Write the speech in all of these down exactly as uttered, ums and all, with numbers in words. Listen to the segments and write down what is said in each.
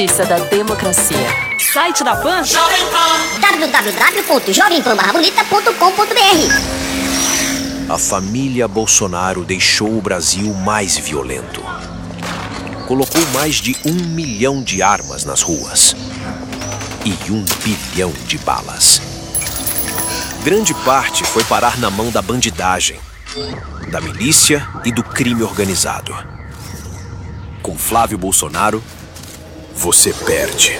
Justiça da democracia. Site da Pan? w w w ponto jovem pan barra bonita ponto com ponto b r. A família Bolsonaro deixou o Brasil mais violento. Colocou mais de um milhão de armas nas ruas e um bilhão de balas. Grande parte foi parar na mão da bandidagem, da milícia e do crime organizado. Com Flávio Bolsonaro, você perde.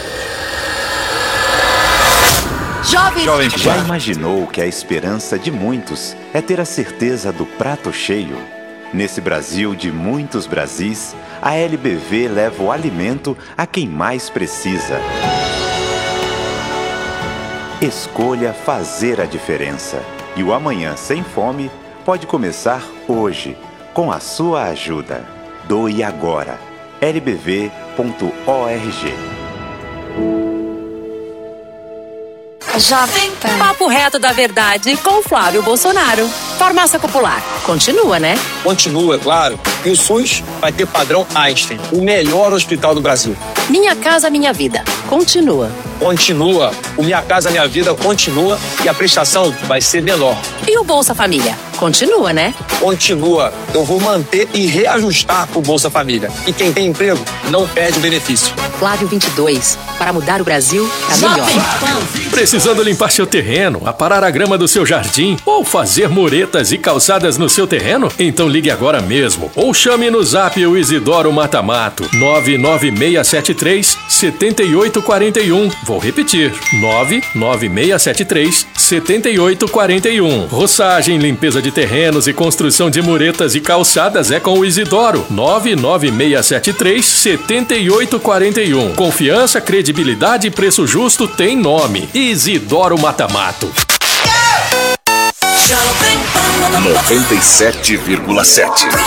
Jovem, Jovem Já Pan. imaginou que a esperança de muitos é ter a certeza do prato cheio? Nesse Brasil de muitos Brasis, a L B V leva o alimento a quem mais precisa. Escolha fazer a diferença. E o amanhã sem fome pode começar hoje, com a sua ajuda. Doe agora. L B V ponto org. Jovem Pan. Papo reto da verdade com Flávio Bolsonaro. Farmácia Popular. Continua, né? Continua, é claro. E o SUS vai ter padrão Einstein, o melhor hospital do Brasil. Minha Casa Minha Vida. Continua. Continua. O Minha Casa Minha Vida continua e a prestação vai ser menor. E o Bolsa Família? Continua, né? Continua. Eu vou manter e reajustar o Bolsa Família. E quem tem emprego não perde o benefício. Flávio vinte e dois. Para mudar o Brasil pra melhor. Precisando limpar seu terreno, aparar a grama do seu jardim ou fazer muretas e calçadas no seu terreno? Então ligue agora mesmo ou chame no zap o Isidoro Matamato nove nove seis sete três sete oito quatro um. Vou repetir, nove nove seis sete três sete oito quatro um. Roçagem, limpeza de terrenos e construção de muretas e calçadas é com o Isidoro nove nove seis sete três sete oito quatro um. Confiança, credibilidade e preço justo tem nome. Isidoro Matamato. noventa e sete vírgula sete